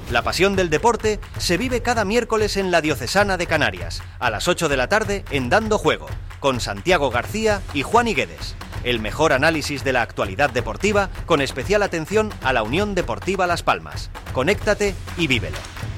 La pasión del deporte se vive cada miércoles en la Diocesana de Canarias, a las 8 de la tarde en Dando Juego, con Santiago García y Juan Higuedes. El mejor análisis de la actualidad deportiva con especial atención a la Unión Deportiva Las Palmas. Conéctate y vívelo.